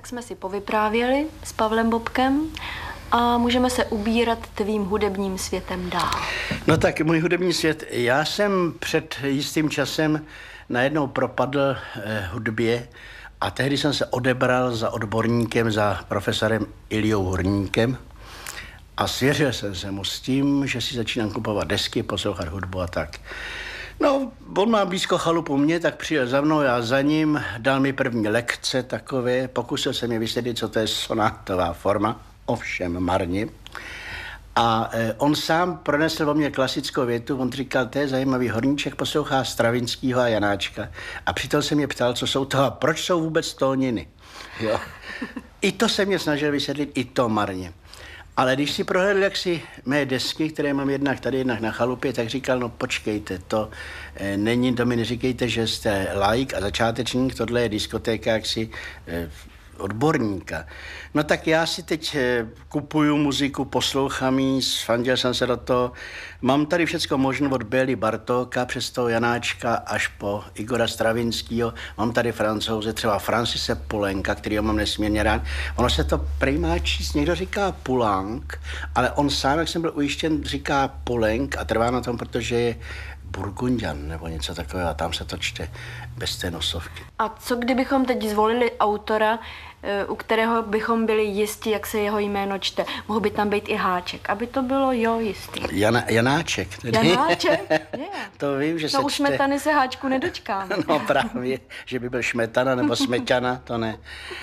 Tak jsme si povyprávěli s Pavlem Bobkem a můžeme se ubírat tvým hudebním světem dál. No tak, můj hudební svět. Já jsem před jistým časem najednou propadl hudbě a tehdy jsem se odebral za odborníkem, za profesorem Iliou Hurníkem a svěřil jsem se mu s tím, že si začínám kupovat desky, poslouchat hudbu a tak. No, on má blízko chalupu mě, tak přijel za mnou, já za ním, dal mi první lekce takové, pokusil jsem je vysvětlit, co to je sonátová forma, ovšem marně. A on sám pronesl o mě klasickou větu, on říkal, to je zajímavý, horníček poslouchá Stravinskýho a Janáčka. A přitom se mě ptal, co jsou to a proč jsou vůbec tóniny. Jo. I to se mě snažil vysvětlit, i to marně. Ale když si prohlédl jaksi mé desky, které mám jednak tady, jednak na chalupě, tak říkal, no počkejte, to mi neříkejte, že jste laik a začátečník, tohle je diskotéka jaksi odborníka. No tak já si teď kupuju muziku, poslouchám jí, sfandil jsem se do toho. Mám tady všecko možné od Bély Bartóka přes toho Janáčka až po Igora Stravinskýho. Mám tady Francouze, třeba Francise Poulenca, kterýho mám nesmírně rád. Ono se to prejmá číst, někdo říká Poulenc, ale on sám, jak jsem byl ujištěn, říká Poulenc a trvá na tom, protože je Burgundian nebo něco takového a tam se to čte bez té nosovky. A co kdybychom teď zvolili autora, u kterého bychom byli jistí, jak se jeho jméno čte? Mohl by tam být i háček, aby to bylo jistý. Janáček. Tedy. Janáček? Yeah. To vím, že se u Smetany se háčku nedočkám. No právě, že by byl Šmetana nebo Smeťana, to ne.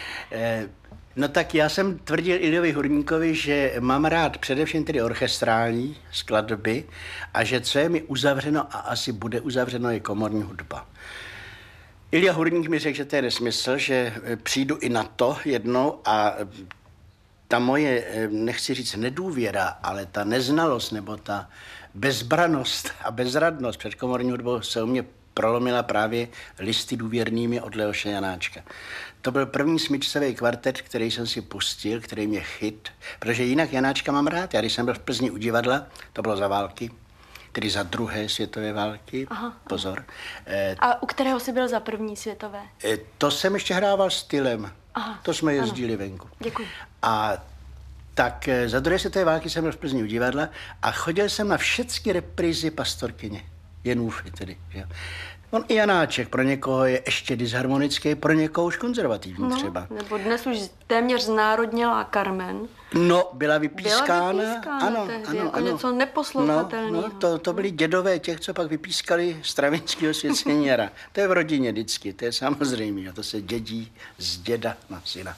No tak já jsem tvrdil Iliovi Hurníkovi, že mám rád především tedy orchestrální skladby a že co je mi uzavřeno a asi bude uzavřeno je komorní hudba. Ilia Hurník mi řekl, že to je nesmysl, že přijdu i na to jednou a ta moje, nechci říct nedůvěra, ale ta neznalost nebo ta bezbranost a bezradnost před komorní hudbou se u mě prolomila právě listy důvěrnými od Leoše Janáčka. To byl první smyčcový kvartet, který jsem si pustil, který mě chyt, protože jinak Janáčka mám rád. Já když jsem byl v Plzni u divadla, to bylo za války, tedy za druhé světové války, pozor. A u kterého jsi byl za první světové? To jsem ještě hrával stylem. To jsme jezdili venku. Děkuji. A tak za druhé světové války jsem byl v Plzni u divadla a chodil jsem na všechny reprízy Pastorkyně. Jenůfy tedy, že? On i Janáček pro někoho je ještě disharmonický, pro někoho už konzervativní třeba. Nebo dnes už téměř znárodnělá Carmen. No, byla vypískána. Ano, tehdy, jako něco neposlouchatelného. No, to byli dědové těch, co pak vypískali Stravinskýho Svěceněra. To je v rodině vždycky, to je samozřejmě, a to se dědí z děda na syna.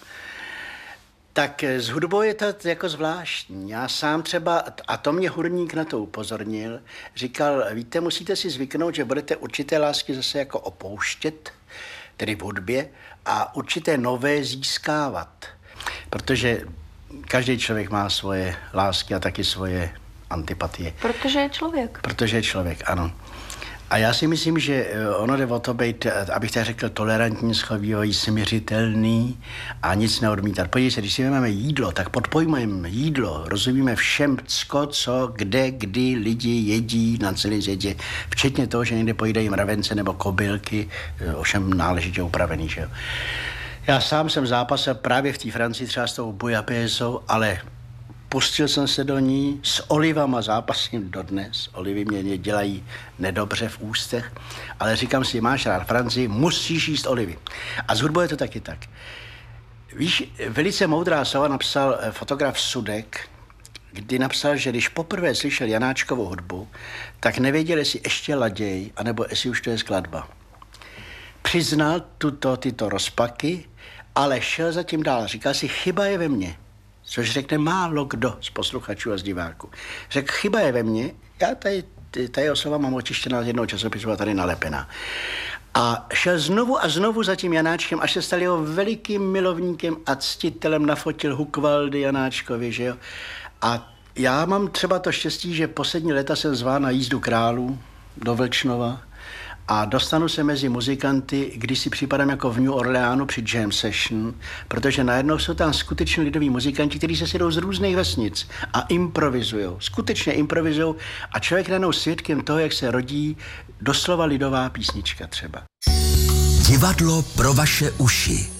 Tak s hudbou je to jako zvláštní. Já sám třeba, a to mě Hurník na to upozornil, říkal, víte, musíte si zvyknout, že budete určité lásky zase jako opouštět, tedy v hudbě, a určité nové získávat. Protože každý člověk má svoje lásky a taky svoje antipatie. Protože je člověk. Protože je člověk, ano. A já si myslím, že ono jde o to být, abych tak řekl, tolerantní, schovývavý, směřitelný a nic neodmítat. Podívej se, když si vezmeme jídlo, tak pod pojmem jídlo rozumíme všem, co, kde, kdy lidi jedí na celém světě, včetně toho, že někde pojídají mravence nebo kobylky, ovšem náležitě upravený, že jo. Já sám jsem zápasil právě v té Francii třeba s tou bouillabaissou, ale pustil jsem se do ní, s olivama zápasím dodnes. Olivy mě dělají nedobře v ústech, ale říkám si, máš rád Francii, musíš jíst olivy. A z hudbou je to taky tak. Víš, velice moudrá slova napsal fotograf Sudek, kdy napsal, že když poprvé slyšel Janáčkovou hudbu, tak nevěděl, jestli ještě laděj, anebo jestli už to je skladba. Přiznal tyto rozpaky, ale šel zatím dál. Říkal si, chyba je ve mně. Což řekne málo kdo z posluchačů a z diváků. Řekl, chyba je ve mně, já tady osoba mám očištěná z jednoho časopisu a tady nalepená. A šel znovu a znovu za tím Janáčkem, až se stal jeho velikým milovníkem a ctitelem, nafotil Hucvaldy Janáčkovi, že jo. A já mám třeba to štěstí, že poslední léta jsem zván na jízdu králů do Vlčnova a dostanu se mezi muzikanty, když si připadám jako v New Orleanu při jam session, protože najednou jsou tam skutečně lidoví muzikanti, kteří se sjedou z různých vesnic a improvizujou, skutečně improvizujou a člověk najednou svědkem toho, jak se rodí doslova lidová písnička třeba. Divadlo pro vaše uši.